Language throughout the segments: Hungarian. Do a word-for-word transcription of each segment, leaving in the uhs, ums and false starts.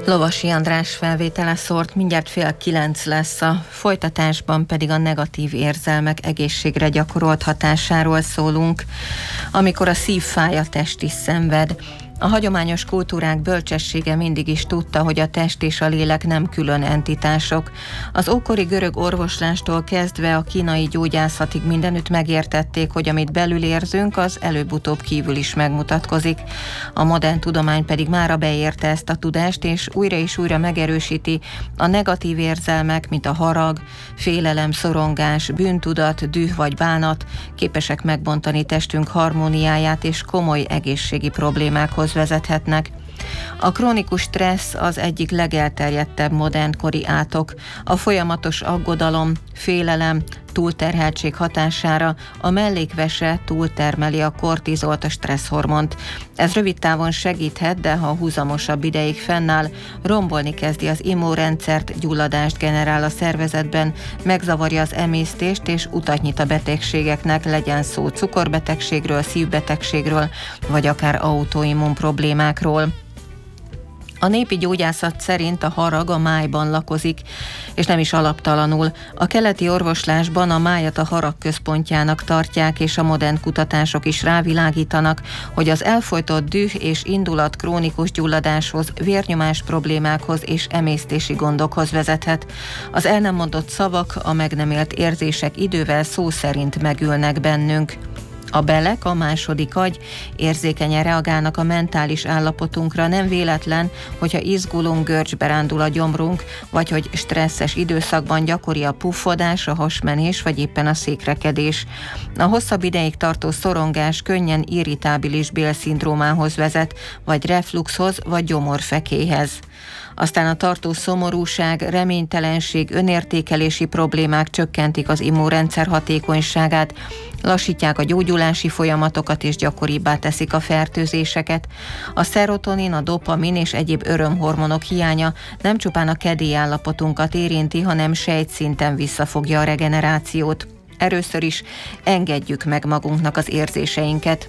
Lovasi András felvétele szórt, mindjárt fél kilenc lesz, a folytatásban pedig a negatív érzelmek egészségre gyakorolt hatásáról szólunk, amikor a szív fáj, a test is szenved. A hagyományos kultúrák bölcsessége mindig is tudta, hogy a test és a lélek nem külön entitások. Az ókori görög orvoslástól kezdve a kínai gyógyászatig mindenütt megértették, hogy amit belül érzünk, az előbb-utóbb kívül is megmutatkozik. A modern tudomány pedig mára beérte ezt a tudást, és újra és újra megerősíti: a negatív érzelmek, mint a harag, félelem, szorongás, bűntudat, düh vagy bánat képesek megbontani testünk harmóniáját, és komoly egészségi problémákhoz vezethetnek. A krónikus stressz az egyik legelterjedtebb modernkori átok. A folyamatos aggodalom, félelem, túlterheltség hatására a mellékvese túltermeli a kortizolt, a stresszhormont. Ez rövid távon segíthet, de ha húzamosabb ideig fennáll, rombolni kezdi az immunrendszert, gyulladást generál a szervezetben, megzavarja az emésztést és utat nyit a betegségeknek, legyen szó cukorbetegségről, szívbetegségről, vagy akár autoimmun problémákról. A népi gyógyászat szerint a harag a májban lakozik, és nem is alaptalanul. A keleti orvoslásban a májat a harag központjának tartják, és a modern kutatások is rávilágítanak, hogy az elfojtott düh és indulat krónikus gyulladáshoz, vérnyomás problémákhoz és emésztési gondokhoz vezethet. Az el nem mondott szavak, a meg nem élt érzések idővel szó szerint megülnek bennünk. A belek, a második agy, érzékenyen reagálnak a mentális állapotunkra. Nem véletlen, hogyha izgulunk, görcsbe rándul a gyomrunk, vagy hogy stresszes időszakban gyakori a puffodás, a hasmenés, vagy éppen a székrekedés. A hosszabb ideig tartó szorongás könnyen irritábilis bélszindrómához vezet, vagy refluxhoz, vagy gyomorfekélyhez. Aztán a tartó szomorúság, reménytelenség, önértékelési problémák csökkentik az immunrendszer hatékonyságát, lassítják a gyógyulási folyamatokat és gyakoribbá teszik a fertőzéseket. A szerotonin, a dopamin és egyéb örömhormonok hiánya nem csupán a kedélyállapotunkat érinti, hanem sejtszinten visszafogja a regenerációt. Először is engedjük meg magunknak az érzéseinket.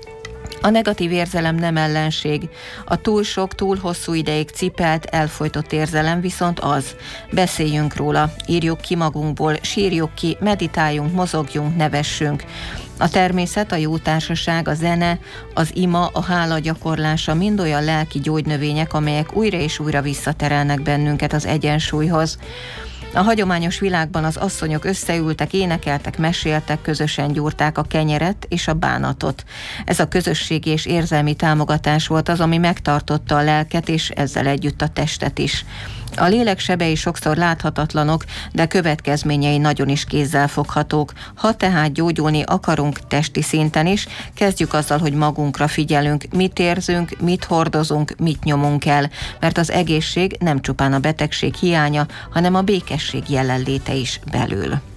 A negatív érzelem nem ellenség. A túl sok, túl hosszú ideig cipelt, elfojtott érzelem viszont az. Beszéljünk róla, írjuk ki magunkból, sírjuk ki, meditáljunk, mozogjunk, nevessünk. A természet, a jó társaság, a zene, az ima, a hála gyakorlása mind olyan lelki gyógynövények, amelyek újra és újra visszaterelnek bennünket az egyensúlyhoz. A hagyományos világban az asszonyok összeültek, énekeltek, meséltek, közösen gyúrták a kenyeret és a bánatot. Ez a közösségi és érzelmi támogatás volt az, ami megtartotta a lelket, és ezzel együtt a testet is. A lélek sebei sokszor láthatatlanok, de következményei nagyon is kézzelfoghatók. Ha tehát gyógyulni akarunk testi szinten is, kezdjük azzal, hogy magunkra figyelünk, mit érzünk, mit hordozunk, mit nyomunk el, mert az egészség nem csupán a betegség hiánya, hanem a békesség jelenléte is belül.